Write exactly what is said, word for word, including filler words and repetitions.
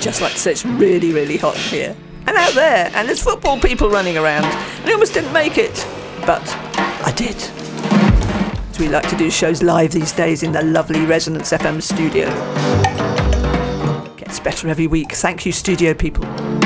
just like to say it's really, really hot in here. And out there, and there's football people running around. And I almost didn't make it, but I did. As we like to do shows live these days in the lovely Resonance F M studio. Gets better every week. Thank you, studio people.